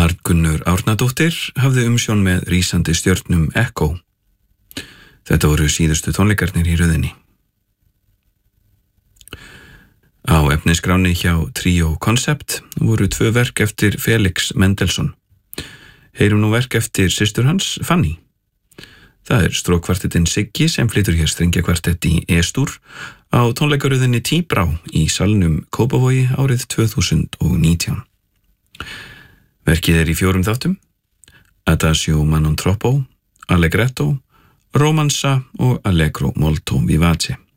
Arngunnur Árnadóttir hafði umsjón með rísandi stjörnum Echo. Þetta voru síðustu tónleikarnir í röðinni. Á efnisskráni hjá Trio Concept voru 2 verk eftir Felix Mendelssohn. Heyrum nú verk eftir systur hans, Fanny. Það strókkvartettinn Siggi sem flytur hér strengjakvartett í E-stúr á tónleikaröðinni Tíbrá í salnum Kópavogi árið 2019. Verkið í 4 þáttum: Adagio ma non troppo, Allegretto, Romanza og Allegro molto vivace.